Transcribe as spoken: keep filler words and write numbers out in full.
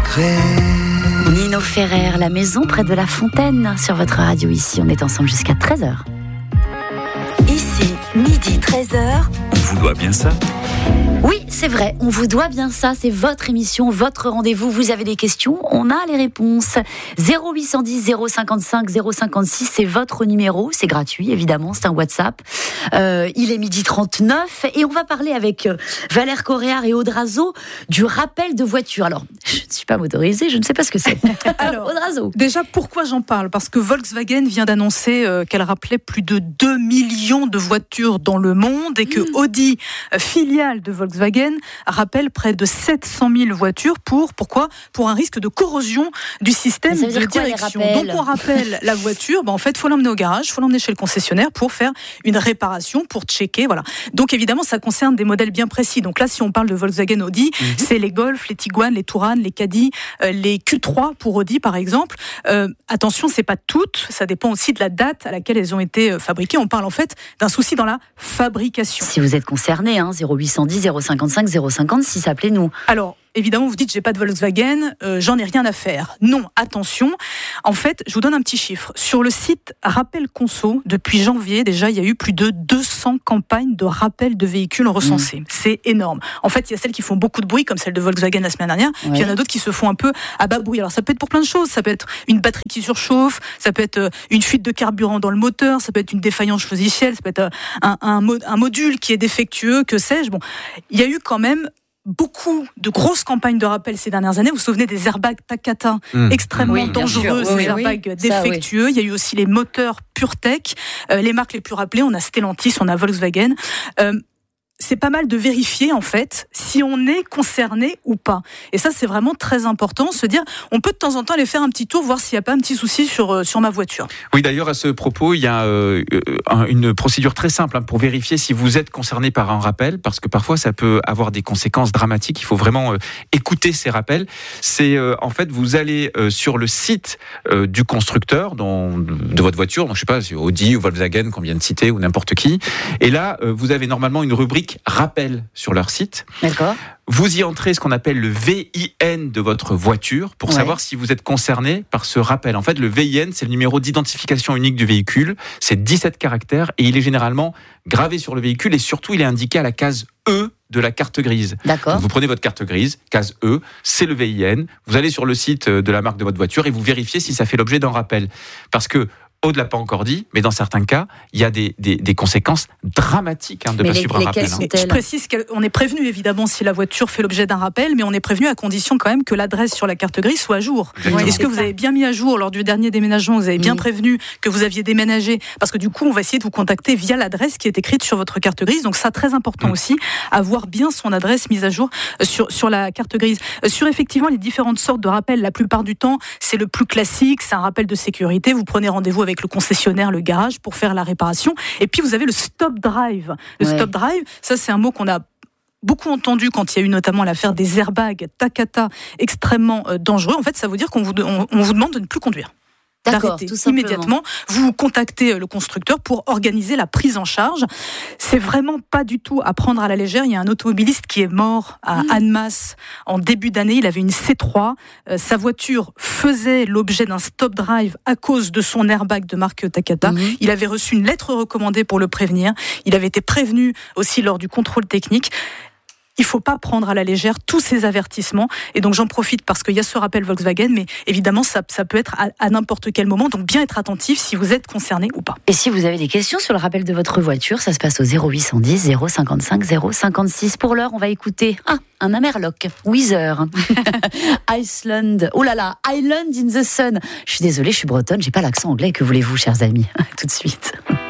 secret. Nino Ferrer, La maison près de la fontaine, sur votre radio ici. On est ensemble jusqu'à treize heures. Ici, midi treize heures. On vous doit bien ça. Oui, c'est vrai, on vous doit bien ça, c'est votre émission, votre rendez-vous, vous avez des questions, on a les réponses. zéro huit cent dix, zéro cinquante-cinq, zéro cinquante-six, c'est votre numéro, c'est gratuit évidemment, c'est un WhatsApp. Euh, il est midi trente-neuf et on va parler avec Valère Coréard et Aude Razeau du rappel de voiture. Alors, je ne suis pas motorisée, je ne sais pas ce que c'est. Alors, Aude Razeau. Déjà, pourquoi j'en parle ? Parce que Volkswagen vient d'annoncer euh, qu'elle rappelait plus de deux millions de voitures dans le monde et que mmh. Audi, filiale de Volkswagen, rappelle près de sept cent mille voitures pour, pourquoi ? Pour un risque de corrosion du système de direction. Donc on rappelle la voiture, bah en fait il faut l'emmener au garage, il faut l'emmener chez le concessionnaire pour faire une réparation, pour checker, voilà. Donc évidemment ça concerne des modèles bien précis. Donc là si on parle de Volkswagen Audi, mmh. c'est les Golf, les Tiguan, les Touran, les Caddy, euh, les Q trois pour Audi par exemple. Euh, attention, c'est pas toutes, ça dépend aussi de la date à laquelle elles ont été fabriquées. On parle en fait d'un souci dans la fabrication. Si vous êtes concerné, hein, zéro huit cent dix, zéro cinquante-cinq, zéro cinquante-six, appelez-nous. Alors, évidemment, vous dites, j'ai pas de Volkswagen, euh, j'en ai rien à faire. Non, attention. En fait, je vous donne un petit chiffre. Sur le site Rappel Conso, depuis janvier, déjà, il y a eu plus de deux cents campagnes de rappel de véhicules recensés. Mmh. C'est énorme. En fait, il y a celles qui font beaucoup de bruit, comme celle de Volkswagen la semaine dernière. Ouais. Puis il y en a d'autres qui se font un peu à bas bruit. Alors, ça peut être pour plein de choses. Ça peut être une batterie qui surchauffe, ça peut être une fuite de carburant dans le moteur, ça peut être une défaillance logicielle, ça peut être un, un, un module qui est défectueux, que sais-je. Bon, il y a eu quand même beaucoup de grosses campagnes de rappel ces dernières années. Vous vous souvenez des airbags Takata, mmh. extrêmement oui, dangereux, ces oui, airbags oui. défectueux. Ça, oui. Il y a eu aussi les moteurs PureTech. Euh, les marques les plus rappelées, on a Stellantis, on a Volkswagen. Euh, c'est pas mal de vérifier en fait si on est concerné ou pas. Et ça c'est vraiment très important, se dire on peut de temps en temps aller faire un petit tour, voir s'il n'y a pas un petit souci sur, sur ma voiture. Oui, d'ailleurs à ce propos il y a euh, une procédure très simple hein, pour vérifier si vous êtes concerné par un rappel, parce que parfois ça peut avoir des conséquences dramatiques. Il faut vraiment euh, écouter ces rappels. C'est euh, en fait vous allez euh, sur le site euh, du constructeur dont, de votre voiture, donc, je sais pas, c'est Audi ou Volkswagen qu'on vient de citer ou n'importe qui, et là euh, vous avez normalement une rubrique rappel sur leur site. D'accord. Vous y entrez ce qu'on appelle le V I N de votre voiture pour ouais. savoir si vous êtes concerné par ce rappel. En fait, le V I N, c'est le numéro d'identification unique du véhicule. C'est dix-sept caractères et il est généralement gravé sur le véhicule et surtout, il est indiqué à la case E de la carte grise. D'accord. Donc, vous prenez votre carte grise, case E, c'est le V I N. Vous allez sur le site de la marque de votre voiture et vous vérifiez si ça fait l'objet d'un rappel. Parce que Aude l'a pas encore dit, mais dans certains cas, il y a des, des, des conséquences dramatiques hein, de ne pas les, suivre un rappel. Hein. Je précise qu'on est prévenu évidemment si la voiture fait l'objet d'un rappel, mais on est prévenu à condition quand même que l'adresse sur la carte grise soit à jour. Oui, Est-ce que vous ça. avez bien mis à jour lors du dernier déménagement, vous avez bien oui. prévenu que vous aviez déménagé ? Parce que du coup, on va essayer de vous contacter via l'adresse qui est écrite sur votre carte grise. Donc ça, très important mmh. aussi, avoir bien son adresse mise à jour sur, sur la carte grise. Sur effectivement les différentes sortes de rappels, la plupart du temps, c'est le plus classique, c'est un rappel de sécurité. Vous prenez rendez-vous avec le concessionnaire, le garage, pour faire la réparation. Et puis, vous avez le stop drive. Le ouais. stop drive, ça, c'est un mot qu'on a beaucoup entendu quand il y a eu notamment l'affaire des airbags Takata extrêmement euh, dangereux. En fait, ça veut dire qu'on vous, on, on vous demande de ne plus conduire. D'accord, d'arrêter immédiatement, vous contactez le constructeur pour organiser la prise en charge. C'est vraiment pas du tout à prendre à la légère. Il y a un automobiliste qui est mort à mmh. Annemasse en début d'année. Il avait une C trois. Euh, sa voiture faisait l'objet d'un stop drive à cause de son airbag de marque Takata. Mmh. Il avait reçu une lettre recommandée pour le prévenir. Il avait été prévenu aussi lors du contrôle technique. Il ne faut pas prendre à la légère tous ces avertissements. Et donc, j'en profite parce qu'il y a ce rappel Volkswagen, mais évidemment, ça, ça peut être à, à n'importe quel moment. Donc, bien être attentif si vous êtes concerné ou pas. Et si vous avez des questions sur le rappel de votre voiture, ça se passe au zéro huit cent dix, zéro cinquante-cinq, zéro cinquante-six. Pour l'heure, on va écouter ah, un Amerloc, Weezer, Iceland. Oh là là, Island in the Sun. Je suis désolée, je suis bretonne, j'ai pas l'accent anglais. Que voulez-vous, chers amis ? Tout de suite.